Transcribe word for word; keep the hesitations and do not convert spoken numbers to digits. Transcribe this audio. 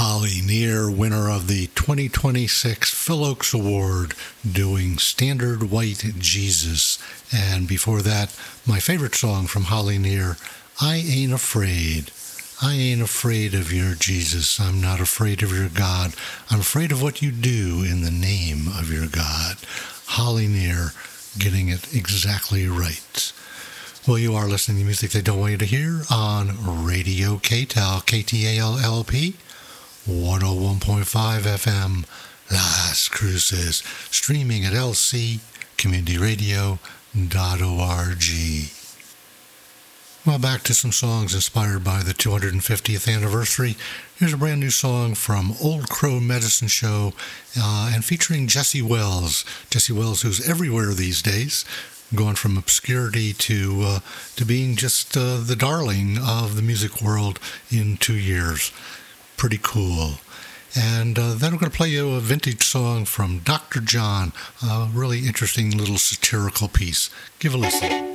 Holly Near, winner of the twenty twenty-six Phil Oakes Award, doing Standard White Jesus. And before that, my favorite song from Holly Near, I Ain't Afraid. I ain't afraid of your Jesus. I'm not afraid of your God. I'm afraid of what you do in the name of your God. Holly Near, getting it exactly right. Well, you are listening to music they don't want you to hear on Radio K T A L, K T A L L P, one oh one point five F M, Las Cruces, streaming at L C community radio dot org. Well, back to some songs inspired by the two hundred fiftieth anniversary. Here's a brand new song from Old Crow Medicine Show uh, and featuring Jesse Wells. Jesse Wells, who's everywhere these days, going from obscurity to uh, to being just uh, the darling of the music world in two years. Pretty cool. And uh, then I'm going to play you a vintage song from Doctor John, a really interesting little satirical piece. Give a listen.